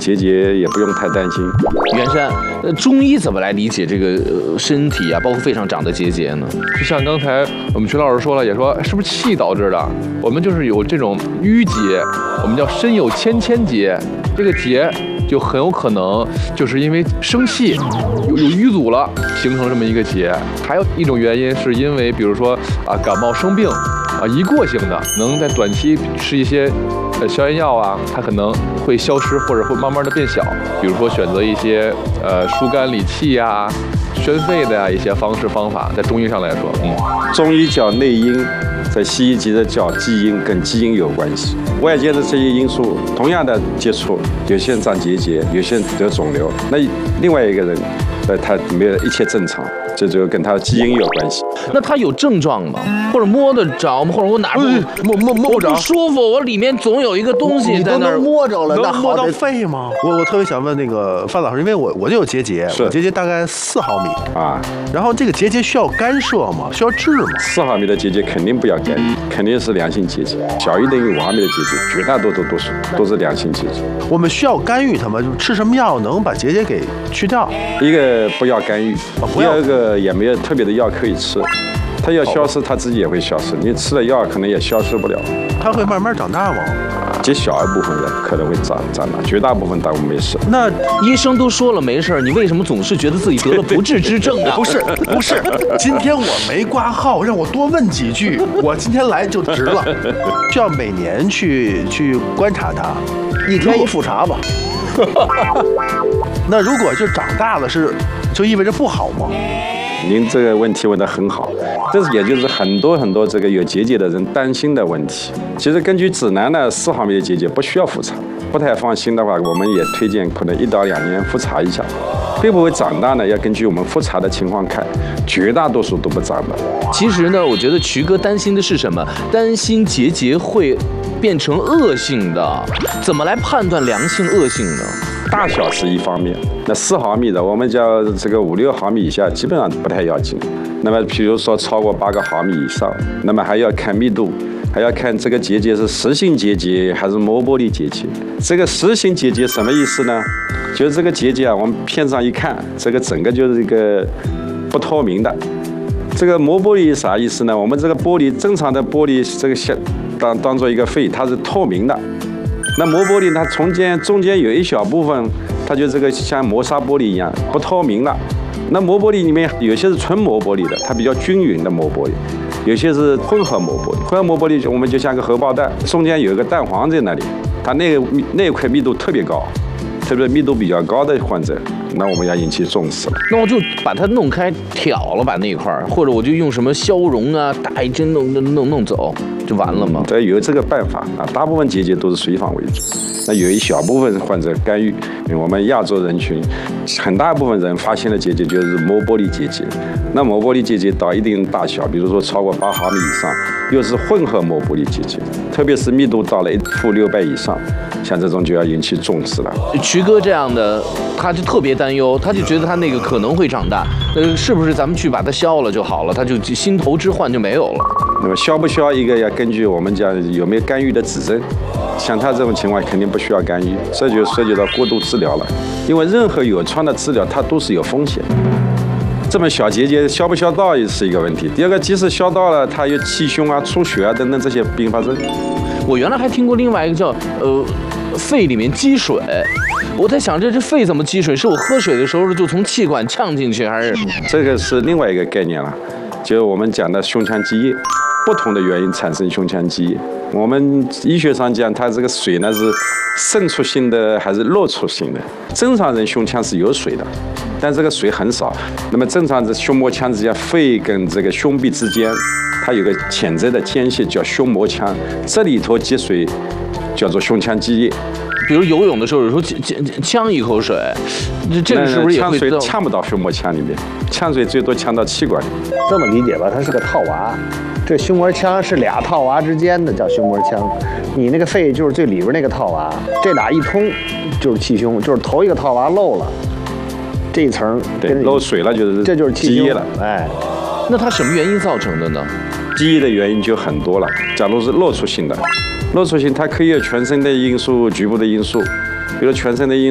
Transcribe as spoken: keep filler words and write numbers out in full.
结节也不用太担心。 袁山，呃，中医怎么来理解这个呃身体啊，包括肺上长的结节呢？ 就像刚才我们曲老师说了，也说是不是气导致的？我们就是有这种淤结，我们叫身有千千结，这个结就很有可能就是因为生气有有淤阻了，形成这么一个结。还有一种原因是因为，比如说啊感冒生病啊一过性的，能在短期吃一些呃消炎药啊，它可能会消失或者会慢慢的变小。比如说选择一些呃疏肝理气呀、宣肺的呀一些方式方法，在中医上来说，嗯， 中医叫内因，在西医记得叫基因，跟基因有关系。外界的这些因素，同样的接触，有些人长结节，有些人得肿瘤，那另外一个人，呃，他没有一切正常，这就跟他的基因有关系。 那他有症状吗？或者摸得着吗？或者我哪不摸摸摸不着不舒服？我里面总有一个东西你都在那儿能。摸着了，那能摸到好的肺吗？我我特别想问那个范老师，因为我我就有结节， 是我结节大概四毫米啊， 然后这个结节需要干涉吗？需要治吗？ 四毫米的结节肯定不要干预，肯定是良性结节。小于等于五毫米的结节，绝大多数都是都是良性结节。 我们需要干预它吗？就是吃什么药能把结节给去掉？ 一个不要干预， 不要第二个也没有特别的药可以吃，它要消失，它自己也会消失。你吃了药可能也消失不了。 它会慢慢长大吗？ 极小一部分人可能会长长大，绝大部分当然没事。 那医生都说了没事儿，你为什么总是觉得自己得了不治之症啊？ 不是不是，今天我没挂号，让我多问几句，我今天来就值了。需要每年去去观察它， 一天一复查吧。 那如果就长大了是，就意味着不好吗？ 您这个问题问得很好，这是也就是很多很多这个有结节的人担心的问题。其实根据指南呢，四毫米的结节不需要复查，不太放心的话，我们也推荐可能一到两年复查一下。会不会长大呢？要根据我们复查的情况看，绝大多数都不长的。 其实呢，我觉得渠哥担心的是什么？担心结节会变成恶性的，怎么来判断良性恶性呢？ 大小是一方面，那四毫米的，我们叫这个五六毫米以下，基本上不太要紧。那么，比如说超过八个毫米以上，那么还要看密度，还要看这个结节是实性结节还是膜玻璃结节。这个实性结节什么意思呢？就是这个结节啊，我们片上一看，这个整个就是一个不透明的。这个膜玻璃啥意思呢？我们这个玻璃正常的玻璃，这个像当当做一个肺，它是透明的。那膜玻璃它中间中间有一小部分，它就这个像磨砂玻璃一样不透明了。那膜玻璃里面有些是纯膜玻璃的，它比较均匀的膜玻璃，有些是混合膜玻璃。混合膜玻璃我们就像个荷包蛋，中间有一个蛋黄在那里，它那个那一块密度特别高，特别密度比较高的患者，那我们要引起重视了。 那我就把它弄开挑了，把那一块儿，或者我就用什么消融啊，打一针弄弄弄弄走，就完了吗？ 对，有这个办法啊。大部分结节都是随访为主，那有一小部分患者干预。我们亚洲人群，很大部分人发现的结节就是膜玻璃结节。那膜玻璃结节到一定大小，比如说超过八毫米以上，又是混合膜玻璃结节，特别是密度到了一负六倍以上，像这种就要引起重视了。 渠哥这样的，他就特别担忧，他就觉得他那个可能会长大，呃，是不是咱们去把它消了就好了，他就心头之患就没有了？ 那么消不消，一个要根据我们讲有没有干预的指征。像他这种情况肯定不需要干预，这就涉及到过度治疗了。因为任何有创的治疗，它都是有风险。这么小结节消不消到也是一个问题。第二个，即使消到了，它有气胸啊、出血啊等等这些并发症。 我原来还听过另外一个叫呃肺里面积水，我在想这这肺怎么积水？是我喝水的时候就从气管呛进去，还是？ 这个是另外一个概念了，就是我们讲的胸腔积液，不同的原因产生胸腔积液。我们医学上讲，它这个水呢是渗出性的还是漏出性的？正常人胸腔是有水的，但这个水很少。那么正常的胸膜腔之间，肺跟这个胸壁之间，它有个潜在的间隙叫胸膜腔，这里头积水叫做胸腔积液。 比如游泳的时候，有时候呛一口水，这这个是不是也会？ 呛水呛不到胸膜腔里面，呛水最多呛到气管里。 这么理解吧，它是个套娃。这胸膜腔是俩套娃之间的，叫胸膜腔。你那个肺就是最里边那个套娃，这俩一通就是气胸，就是头一个套娃漏了，这一层对漏水了，就是这就是气积了。 哎， 那它什么原因造成的呢？ 积液的原因就很多了。假如是漏出性的，漏出性它可以有全身的因素、局部的因素，比如全身的因